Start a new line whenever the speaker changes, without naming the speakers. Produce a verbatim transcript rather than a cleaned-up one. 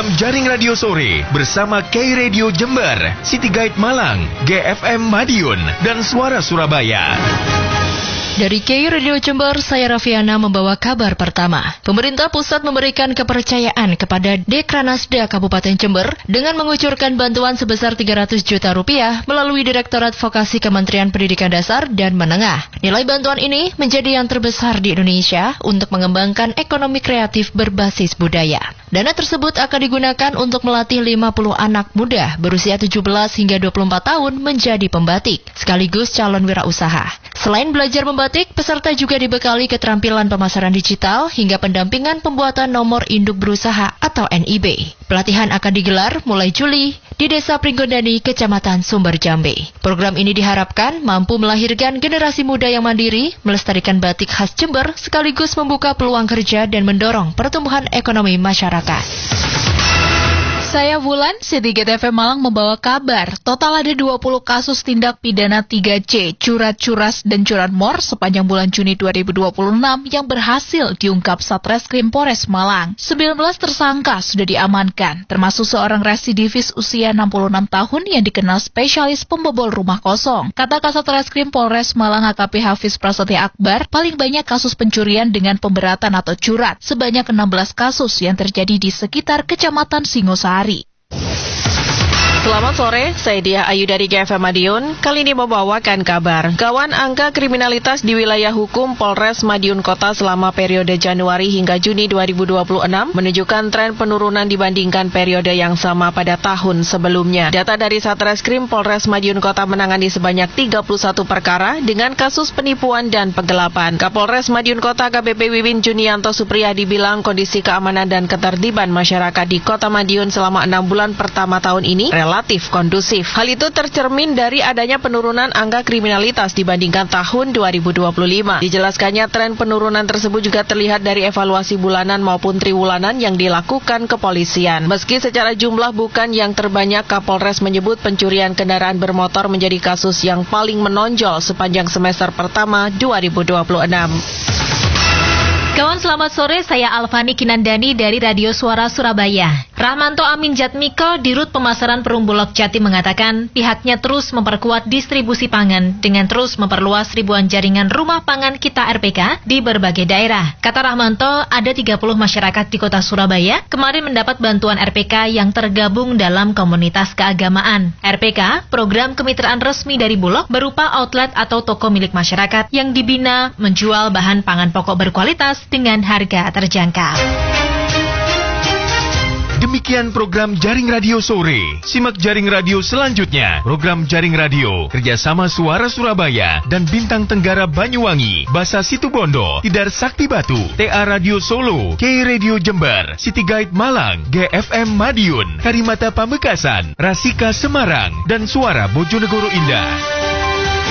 program Jaring Radio Sore bersama K Radio Jember, City Guide Malang, G F M Madiun, dan Suara Surabaya.
Dari K Radio Jember, saya Rafiana membawa kabar pertama. Pemerintah pusat memberikan kepercayaan kepada Dekranasda Kabupaten Jember dengan mengucurkan bantuan sebesar tiga ratus juta rupiah melalui Direktorat Vokasi Kementerian Pendidikan Dasar dan Menengah. Nilai bantuan ini menjadi yang terbesar di Indonesia untuk mengembangkan ekonomi kreatif berbasis budaya. Dana tersebut akan digunakan untuk melatih lima puluh anak muda berusia tujuh belas hingga dua puluh empat tahun menjadi pembatik, sekaligus calon wirausaha. Selain belajar membatik, peserta juga dibekali keterampilan pemasaran digital hingga pendampingan pembuatan nomor induk berusaha atau N I B. Pelatihan akan digelar mulai Juli di Desa Pringgondani, Kecamatan Sumber Jambe. Program ini diharapkan mampu melahirkan generasi muda yang mandiri, melestarikan batik khas Jember, sekaligus membuka peluang kerja dan mendorong pertumbuhan ekonomi masyarakat.
Saya Wulan, City Guide F M Malang membawa kabar. Total ada dua puluh kasus tindak pidana tiga C, curat-curas dan curanmor sepanjang bulan Juni dua ribu dua puluh enam yang berhasil diungkap Satreskrim Polres Malang. sembilan belas tersangka sudah diamankan, termasuk seorang residivis usia enam puluh enam tahun yang dikenal spesialis pembobol rumah kosong. Kata Kasat Reskrim Polres Malang A K P Hafiz Prasetya Akbar, paling banyak kasus pencurian dengan pemberatan atau curat, sebanyak enam belas kasus yang terjadi di sekitar Kecamatan Singosari.
Selamat sore, saya Diah Ayu dari G F M Madiun. Kali ini membawakan kabar. Kawan angka kriminalitas di wilayah hukum Polres Madiun Kota selama periode Januari hingga Juni dua ribu dua puluh enam menunjukkan tren penurunan dibandingkan periode yang sama pada tahun sebelumnya. Data dari Satreskrim Polres Madiun Kota menangani sebanyak tiga puluh satu perkara dengan kasus penipuan dan penggelapan. Kapolres Madiun Kota A K B P Wiwin Junianto Supriyadi bilang kondisi keamanan dan ketertiban masyarakat di Kota Madiun selama enam bulan pertama tahun ini relatif kondusif. Hal itu tercermin dari adanya penurunan angka kriminalitas dibandingkan tahun dua ribu dua puluh lima. Dijelaskannya tren penurunan tersebut juga terlihat dari evaluasi bulanan maupun triwulanan yang dilakukan kepolisian. Meski secara jumlah bukan yang terbanyak, Kapolres menyebut pencurian kendaraan bermotor menjadi kasus yang paling menonjol sepanjang semester pertama dua ribu dua puluh enam.
Kawan selamat sore, saya Alfani Kinandani dari Radio Suara Surabaya. Rahmanto Amin Jatmiko, Dirut Pemasaran Perum Bulog Jatim mengatakan pihaknya terus memperkuat distribusi pangan dengan terus memperluas ribuan jaringan rumah pangan Kita R P K di berbagai daerah. Kata Rahmanto, ada tiga puluh masyarakat di kota Surabaya kemarin mendapat bantuan R P K yang tergabung dalam komunitas keagamaan. R P K, program kemitraan resmi dari Bulog, berupa outlet atau toko milik masyarakat yang dibina menjual bahan pangan pokok berkualitas dengan harga terjangkau.
Demikian program Jaring Radio Sore. Simak Jaring Radio selanjutnya. Program Jaring Radio kerjasama Suara Surabaya dan Bintang Tenggara Banyuwangi, Basa Situbondo, Tidar Sakti Batu, T A Radio Solo, K Radio Jember, City Guide Malang, G F M Madiun, Karimata Pamekasan, Rasika Semarang, dan Suara Bojonegoro Indah.